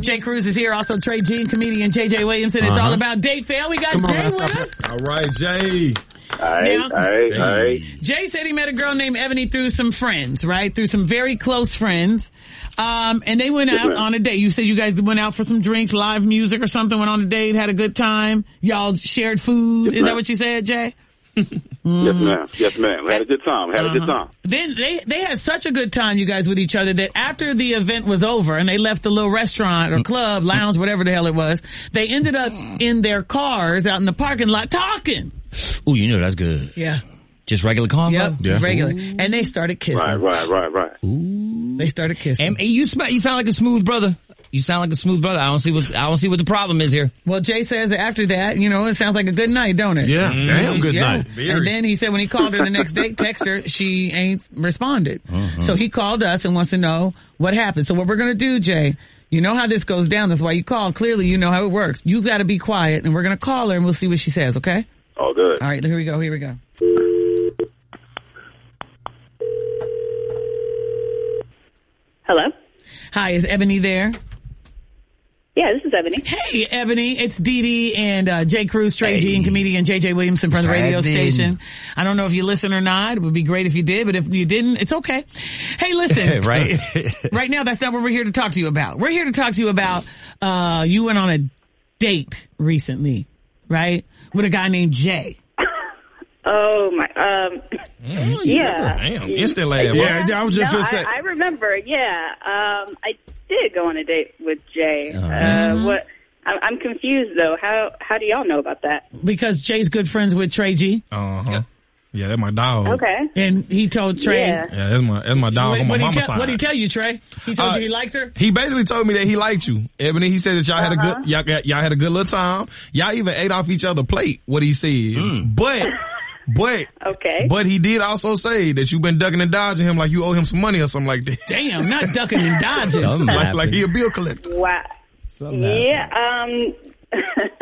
Jay Cruz is here. Also, Trey G and comedian JJ Williamson. It's all about date fail. We got Jay with us. All right, Jay. All right. Jay said he met a girl named Ebony through some friends, right? Through some very close friends. And they went out on a date. You said you guys went out for some drinks, live music or something, went on a date, had a good time. Y'all shared food. Is that what you said, Jay? Yes, ma'am. Had a good time. Then they had such a good time, you guys, with each other that after the event was over and they left the little restaurant or club, lounge, whatever the hell it was, they ended up in their cars out in the parking lot talking. Ooh, you know that's good. Yeah. Just regular convo? Yep, Yeah. regular. And they started kissing. Right. Ooh. They started kissing. And you sound like a smooth brother. You sound like a smooth brother. I don't see what the problem is here. Well, Jay says that after that, it sounds like a good night, don't it? Yeah, damn good night. And then he said when he called her the next day, text her, she ain't responded. So he called us and wants to know what happened. So what we're going to do, Jay, you know how this goes down. That's why you call. Clearly, you know how it works. You got to be quiet, and we're going to call her, and we'll see what she says, okay? All good. All right, here we go. Hello? Hi, is Ebony there? Yeah, this is Ebony. Hey, Ebony, it's Dee Dee and Jay Cruz, Trey G, and comedian JJ Williamson from the radio station. I don't know if you listen or not. It would be great if you did, but if you didn't, it's okay. Hey, listen. Right. Right now, that's not what we're here to talk to you about. We're here to talk to you about you went on a date recently, right? With a guy named Jay. Oh, my, yeah. Damn, instant laugh. Yeah, I was just going to say. I remember, yeah. I did go on a date with Jay. What? I'm confused, though. How do y'all know about that? Because Jay's good friends with Trey G. Uh-huh. Yeah, that's my dog. Okay. And he told Trey. Yeah, that's my dog on my mama's side. What did he tell you, Trey? He told you he liked her? He basically told me that he liked you, Ebony. He said that y'all had a good, y'all had a good little time. Y'all even ate off each other's plate, what he said. But he did also say that you've been ducking and dodging him like you owe him some money or something like that. Damn, not ducking and dodging. like he a bill collector. wow. Yeah,